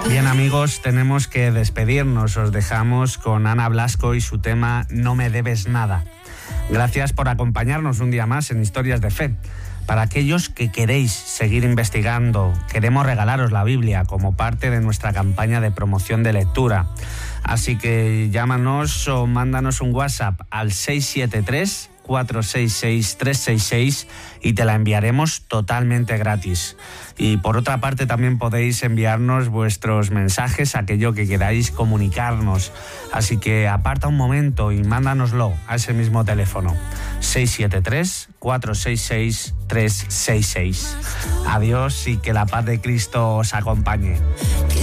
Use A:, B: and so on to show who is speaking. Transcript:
A: Bien, amigos, tenemos que despedirnos. Os dejamos con Ana Blasco y su tema No me debes nada. Gracias por acompañarnos un día más en Historias de Fe. Para aquellos que queréis seguir investigando, queremos regalaros la Biblia como parte de nuestra campaña de promoción de lectura. Así que llámanos o mándanos un WhatsApp al 673-466-366 y te la enviaremos totalmente gratis. Y por otra parte también podéis enviarnos vuestros mensajes, aquello que queráis comunicarnos. Así que aparta un momento y mándanoslo a ese mismo teléfono, 673-466-366. Adiós y que la paz de Cristo os acompañe.